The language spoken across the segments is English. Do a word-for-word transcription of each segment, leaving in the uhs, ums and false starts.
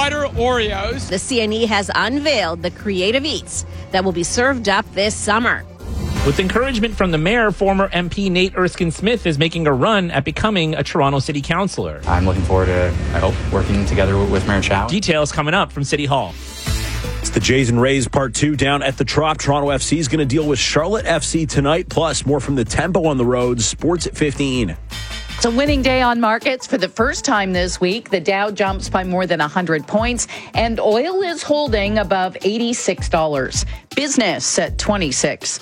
butter Oreos. The C N E has unveiled the creative eats that will be served up this summer. With encouragement from the mayor, former M P Nate Erskine-Smith is making a run at becoming a Toronto City Councillor. I'm looking forward to, I hope, working together with Mayor Chow. Details coming up from City Hall. It's the Jays and Rays Part two down at the Trop. Toronto F C is going to deal with Charlotte F C tonight. Plus, more from the Tempo on the road. Sports at fifteen. It's a winning day on markets for the first time this week. The Dow jumps by more than one hundred points, and oil is holding above eighty-six dollars. Business at twenty-six.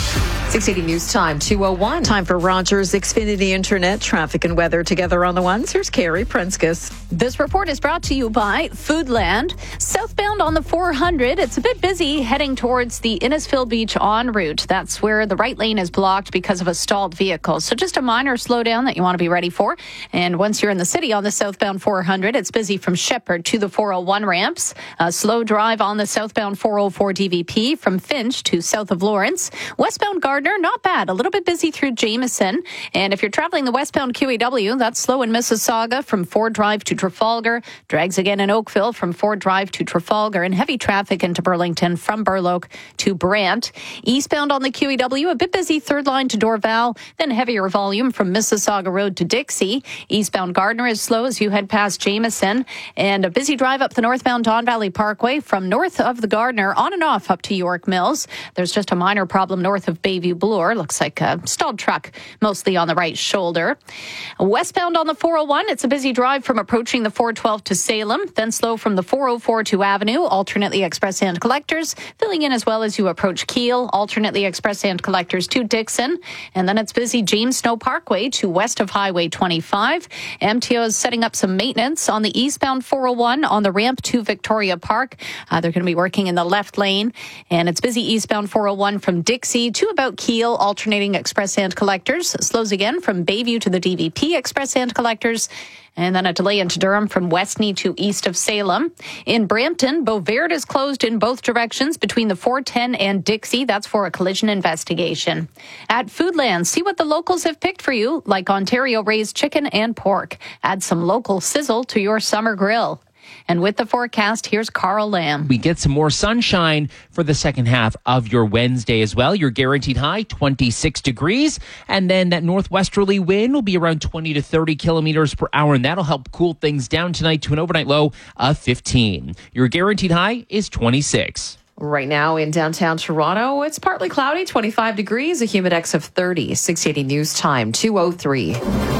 six eighty News Time, two oh one. Time for Rogers Xfinity Internet. Traffic and weather together on the ones. Here's Carrie Prenskus. This report is brought to you by Foodland. Southbound on the four hundred, it's a bit busy heading towards the Innisfil Beach en route. That's where the right lane is blocked because of a stalled vehicle. So just a minor slowdown that you want to be ready for. And once you're in the city on the southbound four hundred, it's busy from Shepherd to the four oh one ramps. A slow drive on the southbound four oh four D V P from Finch to south of Lawrence. Westbound Gardner, not bad. A little bit busy through Jameson. And if you're traveling the westbound Q E W, that's slow in Mississauga from Ford Drive to Trafalgar. Drags again in Oakville from Ford Drive to Trafalgar. And heavy traffic into Burlington from Burloak to Brant. Eastbound on the Q E W, a bit busy third line to Dorval. Then heavier volume from Mississauga Road to Dixie. Eastbound Gardner is slow as you head past Jameson. And a busy drive up the northbound Don Valley Parkway from north of the Gardner on and off up to York Mills. There's just a minor problem north of Bayview Bloor. Looks like a stalled truck, mostly on the right shoulder. Westbound on the four oh one, it's a busy drive from approaching the four twelve to Salem, then slow from the four oh four to Avenue, alternately express and collectors, filling in as well as you approach Keele, alternately express and collectors to Dixon, and then it's busy James Snow Parkway to west of Highway twenty-five. M T O is setting up some maintenance on the eastbound four oh one on the ramp to Victoria Park. Uh, they're going to be working in the left lane, and it's busy eastbound four oh one from Dixie to about Keele, alternating express and collectors. Slows again from Bayview to the D V P express and collectors. And then a delay into Durham from Westney to east of Salem. In Brampton, Beauvert is closed in both directions between the four ten and Dixie. That's for a collision investigation. At Foodland, see what the locals have picked for you, like Ontario raised chicken and pork. Add some local sizzle to your summer grill. And with the forecast, here's Carl Lamb. We get some more sunshine for the second half of your Wednesday as well. Your guaranteed high, twenty-six degrees. And then that northwesterly wind will be around twenty to thirty kilometers per hour. And that'll help cool things down tonight to an overnight low of fifteen. Your guaranteed high is twenty-six. Right now in downtown Toronto, it's partly cloudy, twenty-five degrees, a humidex of thirty. six eighty News Time, two oh three.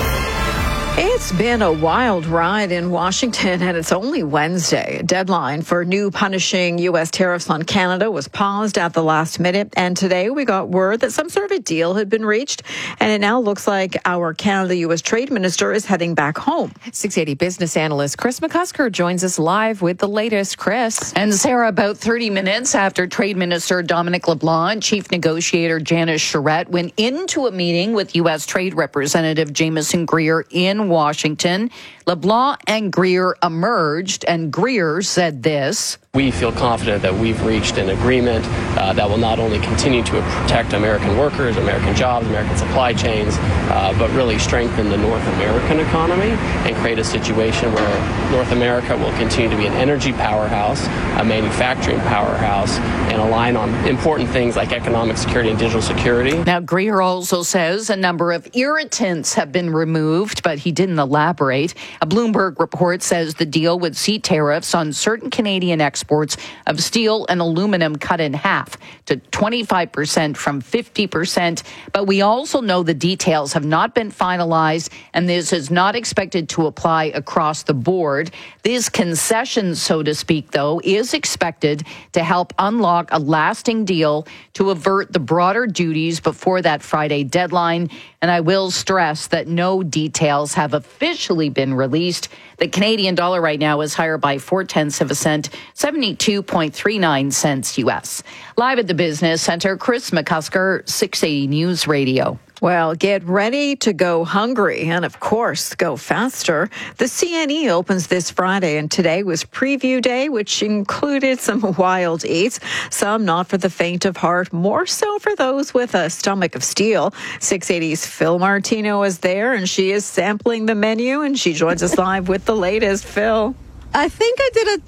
It's been a wild ride in Washington, and it's only Wednesday. A deadline for new punishing U S tariffs on Canada was paused at the last minute, and today we got word that some sort of a deal had been reached, and it now looks like our Canada-U S Trade Minister is heading back home. six eighty business analyst Chris McCusker joins us live with the latest. Chris. And Sarah, about thirty minutes after Trade Minister Dominic LeBlanc, Chief Negotiator Janice Charette went into a meeting with U S Trade Representative Jameson Greer in Washington, LeBlanc and Greer emerged, and Greer said this. We feel confident that we've reached an agreement uh, that will not only continue to protect American workers, American jobs, American supply chains, uh, but really strengthen the North American economy and create a situation where North America will continue to be an energy powerhouse, a manufacturing powerhouse, and align on important things like economic security and digital security. Now, Greer also says a number of irritants have been removed, but he didn't elaborate. A Bloomberg report says the deal would see tariffs on certain Canadian exports Exports of steel and aluminum cut in half to twenty-five percent from fifty percent. But we also know the details have not been finalized, and this is not expected to apply across the board. This concession, so to speak, though, is expected to help unlock a lasting deal to avert the broader duties before that Friday deadline. And I will stress that no details have officially been released. The Canadian dollar right now is higher by four-tenths of a cent, seventy-two point three nine cents U S. Live at the Business Center, Chris McCusker, six eighty News Radio. Well, get ready to go hungry and, of course, go faster. The C N E opens this Friday, and today was preview day, which included some wild eats, some not for the faint of heart, more so for those with a stomach of steel. six eighty's Phil Martino is there, and she is sampling the menu, and she joins us live with the latest. Phil. I think I did a